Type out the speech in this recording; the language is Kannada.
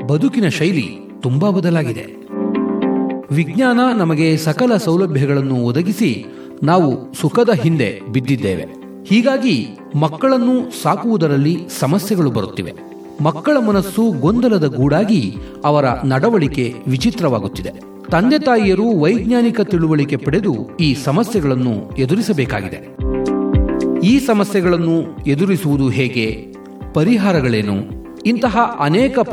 ಬದುಕಿನ ಶೈಲಿ ತುಂಬಾ ಬದಲಾಗಿದೆ. ವಿಜ್ಞಾನ ನಮಗೆ ಸಕಲ ಸೌಲಭ್ಯಗಳನ್ನು ಒದಗಿಸಿ ನಾವು ಸುಖದ ಹಿಂದೆ ಬಿದ್ದಿದ್ದೇವೆ. ಹೀಗಾಗಿ ಮಕ್ಕಳನ್ನು ಸಾಕುವುದರಲ್ಲಿ ಸಮಸ್ಯೆಗಳು ಬರುತ್ತಿವೆ. ಮಕ್ಕಳ ಮನಸ್ಸು ಗೊಂದಲದ ಗೂಡಾಗಿ ಅವರ ನಡವಳಿಕೆ ವಿಚಿತ್ರವಾಗುತ್ತಿದೆ. ತಂದೆ ತಾಯಿಯರು ವೈಜ್ಞಾನಿಕ ತಿಳುವಳಿಕೆ ಪಡೆದು ಈ ಸಮಸ್ಯೆಗಳನ್ನು ಎದುರಿಸಬೇಕಾಗಿದೆ. ಈ ಸಮಸ್ಯೆಗಳನ್ನು ಎದುರಿಸುವುದು ಹೇಗೆ? ಪರಿಹಾರಗಳೇನು? ಇಂತಹ ಅನೇಕ